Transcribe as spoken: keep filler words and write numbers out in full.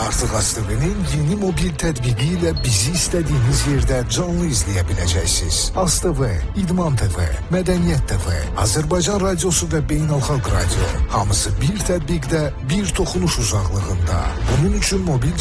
Artık AzTV'nin yeni mobil tətbiqiyle bizi istediğiniz yerde canlı izleyebileceksiniz. AzTV, İdman T V, Mədəniyyət T V, Azərbaycan Radyosu ve Beynəlxalq Radyo. Hamısı bir tətbiqdə, bir toxunuş uzaqlığında. Bunun için mobil